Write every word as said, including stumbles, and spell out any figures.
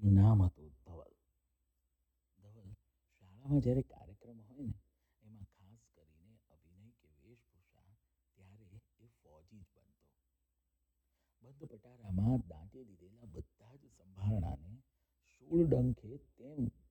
એનું નામ હતું ધવલ. ધવલ શાળામાં જ્યારે કાર્યક્રમ હોય ને એમાં ખાસ કરીને અભિનય કે વેશભૂષા ત્યારે એ ફૌજી જ બનતો. બંધ પટારામાં દાંટી દીધેલા બધા જ સંભારણાને શૂળ ડંખે તેમ